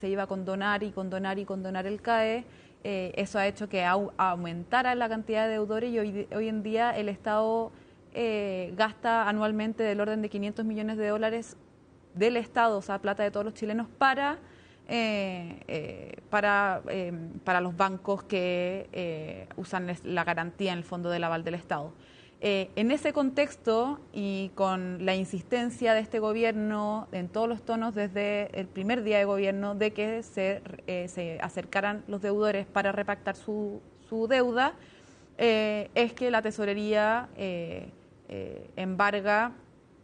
se iba a condonar y condonar y condonar el CAE. Eso ha hecho que aumentara la cantidad de deudores y hoy en día el Estado gasta anualmente del orden de 500 millones de dólares del Estado, o sea, plata de todos los chilenos para los bancos que usan la garantía en el fondo del aval del Estado. En ese contexto y con la insistencia de este gobierno en todos los tonos desde el primer día de gobierno de que se acercaran los deudores para repactar su deuda, es que la tesorería embarga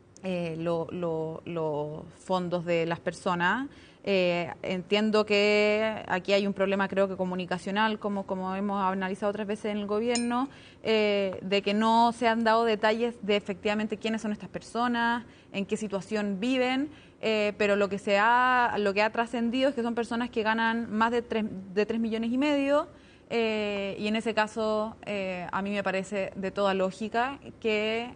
los fondos de las personas. Entiendo que aquí hay un problema, creo que comunicacional, como hemos analizado otras veces en el gobierno, de que no se han dado detalles de efectivamente quiénes son estas personas, en qué situación viven, pero lo que ha trascendido es que son personas que ganan más de 3,5 millones, y en ese caso a mí me parece de toda lógica que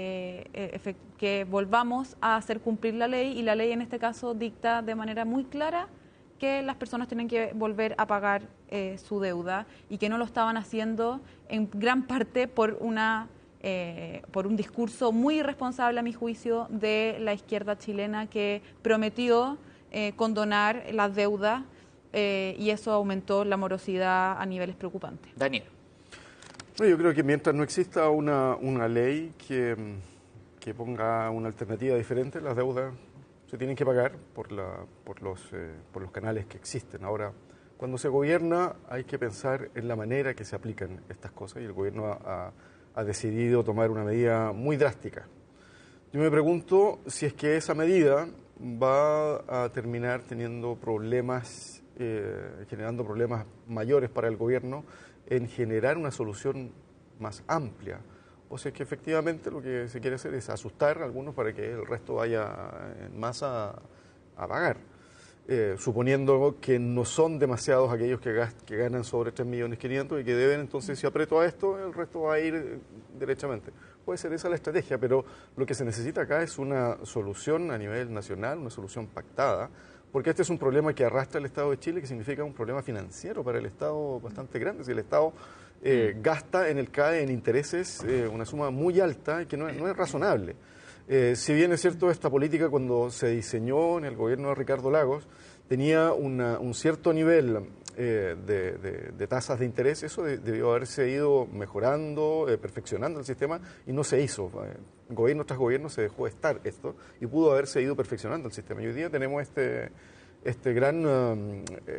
volvamos a hacer cumplir la ley, y la ley en este caso dicta de manera muy clara que las personas tienen que volver a pagar su deuda, y que no lo estaban haciendo en gran parte por un discurso muy irresponsable, a mi juicio, de la izquierda chilena, que prometió condonar las deudas. Y eso aumentó la morosidad a niveles preocupantes. Daniel. No, yo creo que mientras no exista una ley que ponga una alternativa diferente, las deudas se tienen que pagar por los canales que existen. Ahora, cuando se gobierna hay que pensar en la manera que se aplican estas cosas, y el gobierno ha decidido tomar una medida muy drástica. Yo me pregunto si es que esa medida va a terminar teniendo problemas, generando problemas mayores para el gobierno en generar una solución más amplia, o si es que efectivamente lo que se quiere hacer es asustar a algunos para que el resto vaya en masa a pagar, suponiendo que no son demasiados aquellos que ganan sobre 3,5 millones y que deben, entonces si aprieto a esto, el resto va a ir derechamente. Puede ser esa la estrategia, pero lo que se necesita acá es una solución a nivel nacional, una solución pactada, porque este es un problema que arrastra el Estado de Chile, que significa un problema financiero para el Estado bastante grande. Si el Estado gasta en el CAE en intereses una suma muy alta y que no es razonable. Si bien es cierto, esta política cuando se diseñó en el gobierno de Ricardo Lagos tenía un cierto nivel de tasas de interés, eso debió haberse ido mejorando, perfeccionando el sistema, y no se hizo. Gobierno tras gobierno se dejó estar esto y pudo haberse ido perfeccionando el sistema. Y hoy día tenemos este gran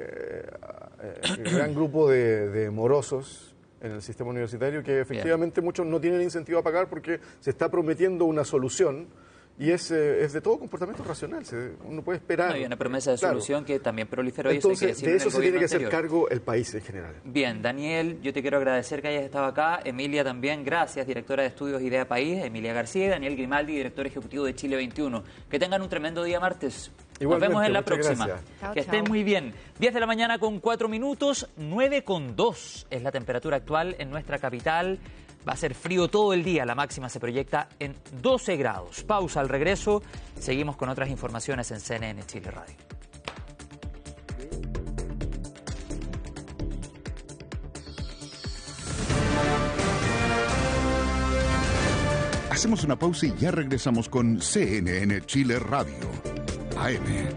grupo de morosos en el sistema universitario que efectivamente muchos no tienen incentivo a pagar porque se está prometiendo una solución. Y es de todo comportamiento racional, uno puede esperar. No, hay una promesa de solución que también proliferó. Entonces, de eso se tiene que hacer cargo el país en general. Bien, Daniel, yo te quiero agradecer que hayas estado acá. Emilia también, gracias, directora de Estudios Idea País. Emilia García y Daniel Grimaldi, director ejecutivo de Chile 21. Que tengan un tremendo día martes. Nos vemos en la próxima. Chao, que estén muy bien. 10 de la mañana con 4 minutos, 9,2 es la temperatura actual en nuestra capital. Va a ser frío todo el día, la máxima se proyecta en 12 grados. Pausa, al regreso seguimos con otras informaciones en CNN Chile Radio. Hacemos una pausa y ya regresamos con CNN Chile Radio, AM.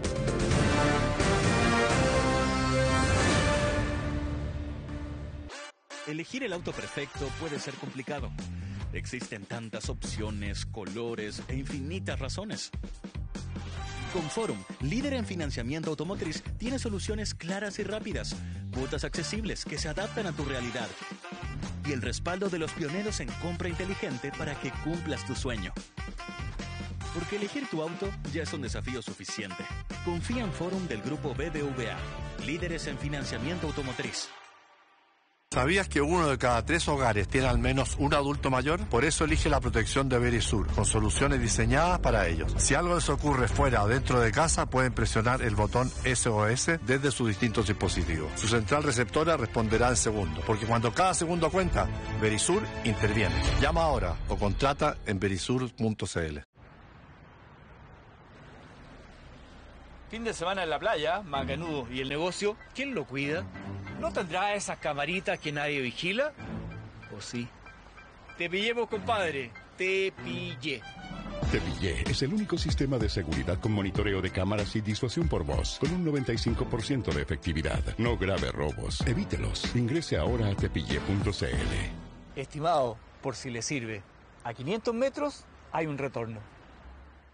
Elegir el auto perfecto puede ser complicado. Existen tantas opciones, colores e infinitas razones. Con Forum, líder en financiamiento automotriz, tiene soluciones claras y rápidas, cuotas accesibles que se adaptan a tu realidad y el respaldo de los pioneros en compra inteligente para que cumplas tu sueño. Porque elegir tu auto ya es un desafío suficiente. Confía en Forum del grupo BBVA, líderes en financiamiento automotriz. ¿Sabías que 1 de cada 3 hogares tiene al menos un adulto mayor? Por eso elige la protección de Verisur, con soluciones diseñadas para ellos. Si algo les ocurre fuera o dentro de casa, pueden presionar el botón SOS desde sus distintos dispositivos. Su central receptora responderá en segundos, porque cuando cada segundo cuenta, Verisur interviene. Llama ahora o contrata en verisur.cl. Fin de semana en la playa, macanudo. ¿Y el negocio? ¿Quién lo cuida? ¿No tendrá esas camaritas que nadie vigila? ¿O sí? Te pillemos, compadre. Te pillé. Te Pillé es el único sistema de seguridad con monitoreo de cámaras y disuasión por voz, con un 95% de efectividad. No grave robos. Evítelos. Ingrese ahora a tepillé.cl. Estimado, por si le sirve, a 500 metros hay un retorno.